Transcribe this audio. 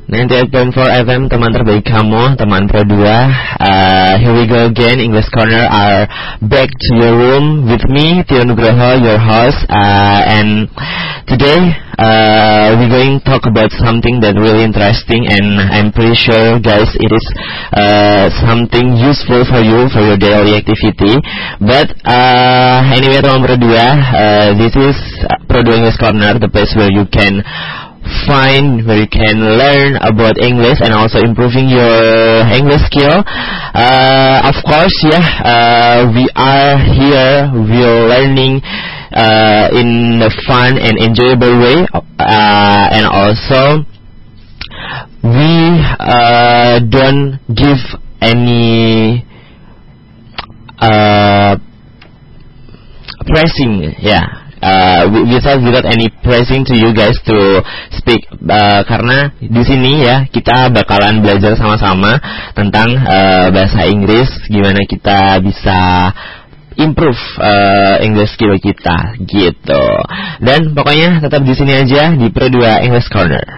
98.4 FM, teman terbaik kamu, teman Pro 2. Here we go again, English Corner are back to your room with me, Tio Nugroho, your host. And today we're going to talk about something that really interesting, and I'm pretty sure, guys, it is something useful for you for your daily activity. But anyway, teman Pro 2, this is Pro 2 English Corner, the place where you can where you can learn about English and also improving your English skill. Of course, we are here, we're learning in a fun and enjoyable way, and also we don't give any pressing, without any pressing to you guys to speak, karena di sini ya kita bakalan belajar sama-sama tentang bahasa Inggris, gimana kita bisa improve English skill kita gitu. Dan pokoknya tetap di sini aja di Pro 2 English Corner.